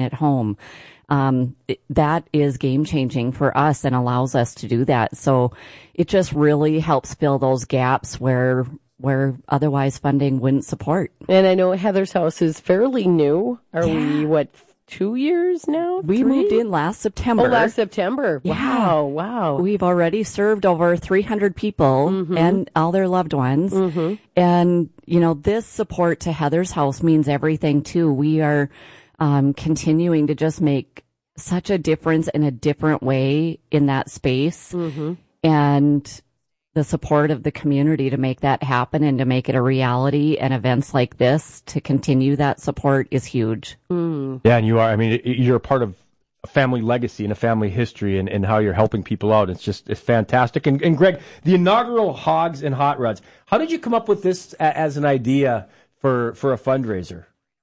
at home. That is game changing for us and allows us to do that. So it just really helps fill those gaps where otherwise funding wouldn't support. And I know Heather's House is fairly new. Are we, 2 years now? We moved in last September. Oh, last September. Yeah. Wow. We've already served over 300 people and all their loved ones. And, this support to Heather's House means everything too. We are continuing to just make such a difference in a different way in that space. And the support of the community to make that happen and to make it a reality, and events like this to continue that support is huge. Yeah, and you're a part of a family legacy and a family history and how you're helping people out. It's fantastic. And Greg, the inaugural Hogs and Hot Rods, how did you come up with this as an idea for a fundraiser?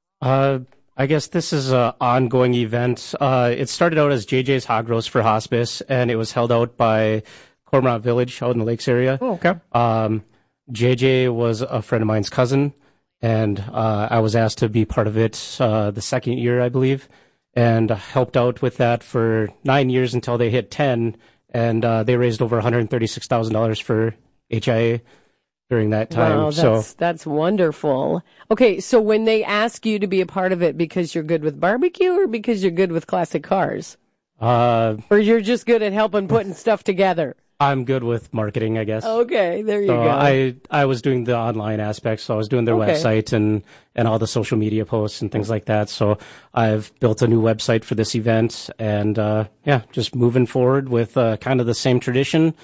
I guess this is an ongoing event. It started out as JJ's Hog Roast for Hospice, and it was held out by Cormorant Village out in the Lakes area. Oh, okay. JJ was a friend of mine's cousin, and I was asked to be part of it the second year, I believe, and helped out with that for 9 years until they hit 10, and they raised over $136,000 for HIA during that time. Wow, that's wonderful. Okay, so when they ask you to be a part of it because you're good with barbecue or because you're good with classic cars? Or you're just good at helping putting stuff together? I'm good with marketing, I guess. Okay, there you go. I was doing the online aspects, so I was doing their website and all the social media posts and things like that. So I've built a new website for this event, and just moving forward with kind of the same tradition,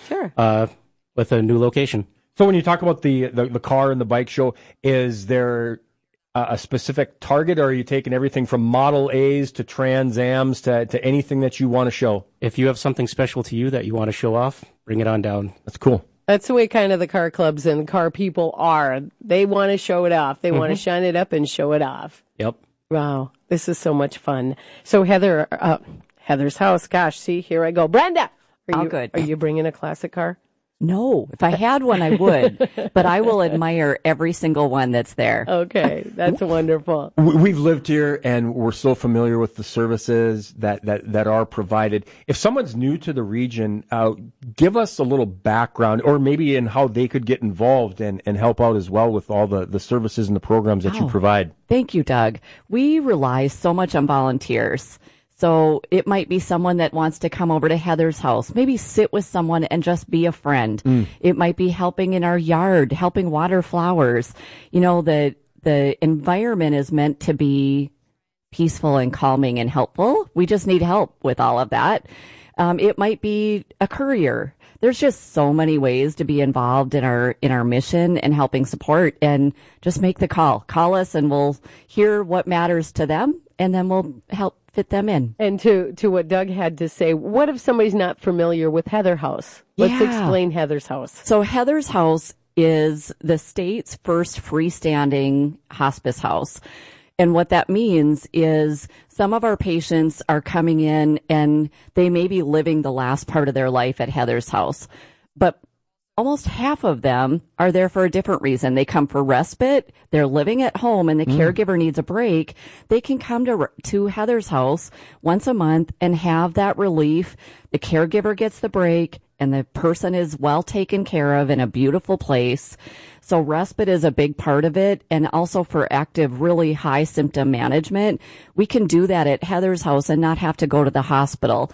with a new location. So when you talk about the car and the bike show, is there a specific target, or are you taking everything from Model A's to Trans Ams to anything that you want to show? If you have something special to you that you want to show off, bring it on down. That's cool. That's the way kind of the car clubs and car people are. They want to show it off. They want to shine it up and show it off. Yep. Wow. This is so much fun. So Heather's House. Gosh, see, here I go. Brenda, good. Are you bringing a classic car? No, if I had one, I would, but I will admire every single one that's there. Okay, that's wonderful. We've lived here, and we're so familiar with the services that are provided. If someone's new to the region, give us a little background, or maybe in how they could get involved and help out as well with all the services and the programs that you provide. Thank you, Doug. We rely so much on volunteers. So it might be someone that wants to come over to Heather's House, maybe sit with someone and just be a friend. It might be helping in our yard, helping water flowers. The environment is meant to be peaceful and calming and helpful. We just need help with all of that. It might be a courier. There's just so many ways to be involved in our mission and helping support, and just make the call. Call us and we'll hear what matters to them, and then we'll help fit them in. And to what Doug had to say, what if somebody's not familiar with Heather House? Let's explain Heather's House. So Heather's House is the state's first freestanding hospice house. And what that means is some of our patients are coming in and they may be living the last part of their life at Heather's House, but almost half of them are there for a different reason. They come for respite. They're living at home and the caregiver needs a break. They can come to Heather's House once a month and have that relief. The caregiver gets the break and the person is well taken care of in a beautiful place. So respite is a big part of it. And also for active, really high symptom management, we can do that at Heather's House and not have to go to the hospital.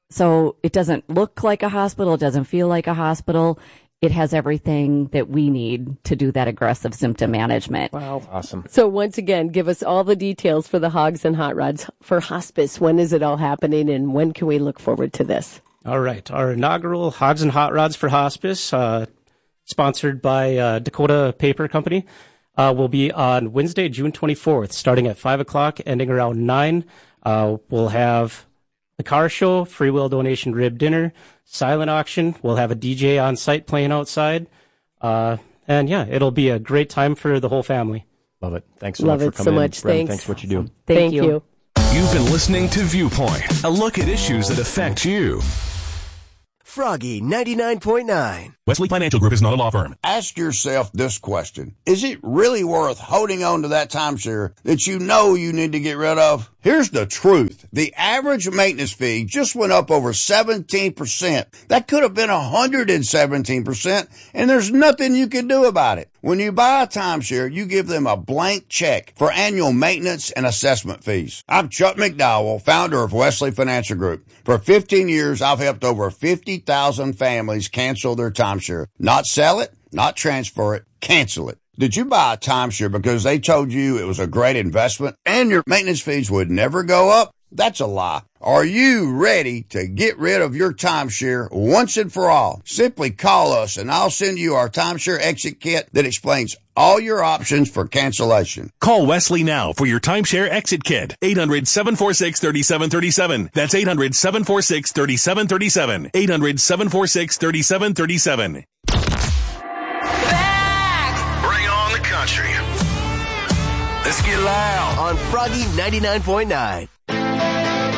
So it doesn't look like a hospital. It doesn't feel like a hospital. It has everything that we need to do that aggressive symptom management. Wow. Awesome. So once again, give us all the details for the Hogs and Hot Rods for hospice. When is it all happening, and when can we look forward to this? All right. Our inaugural Hogs and Hot Rods for hospice, sponsored by Dakota Paper Company, will be on Wednesday, June 24th, starting at 5 o'clock, ending around 9. We'll have the car show, free will donation rib dinner, silent auction. We'll have a DJ on site playing outside. And it'll be a great time for the whole family. Love it. Thanks so much for coming in. Brenda, thanks for what you do. Thank you. You've been listening to Viewpoint, a look at issues that affect you. Froggy 99.9. Wesley Financial Group is not a law firm. Ask yourself this question. Is it really worth holding on to that timeshare that you know you need to get rid of? Here's the truth. The average maintenance fee just went up over 17%. That could have been 117%, and there's nothing you can do about it. When you buy a timeshare, you give them a blank check for annual maintenance and assessment fees. I'm Chuck McDowell, founder of Wesley Financial Group. For 15 years, I've helped over 50,000 families cancel their timeshare. Not sell it, not transfer it, cancel it. Did you buy a timeshare because they told you it was a great investment and your maintenance fees would never go up? That's a lie. Are you ready to get rid of your timeshare once and for all? Simply call us and I'll send you our timeshare exit kit that explains all your options for cancellation. Call Wesley now for your timeshare exit kit. 800-746-3737. That's 800-746-3737. 800-746-3737. Bring on the country. Let's get loud on Froggy 99.9.